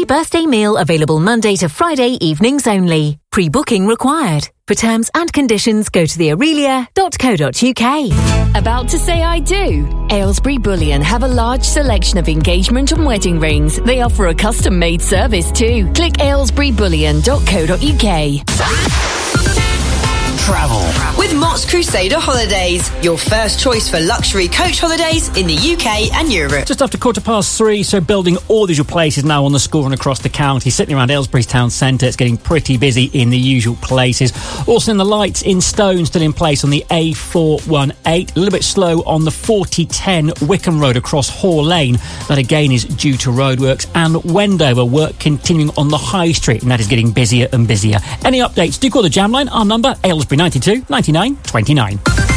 birthday meal available Monday to Friday evenings only. Pre-booking required. For terms and conditions, go to theaurelia.co.uk. About to say I do? Aylesbury Bullion have a large selection of engagement and wedding rings. They offer a custom-made service too. Click aylesburybullion.co.uk. Travel with Mott's Crusader Holidays, your first choice for luxury coach holidays in the UK and Europe. Just after 3:15, so building all the usual places now on the score and across the county. Sitting around Aylesbury's town centre, it's getting pretty busy in the usual places. Also in the lights in stone, still in place on the A418. A little bit slow on the 4010 Wickham Road across Hall Lane. That again is due to roadworks. And Wendover, work continuing on the High Street, and that is getting busier and busier. Any updates, do call the Jam Line. Our number, Aylesbury 92 99 29.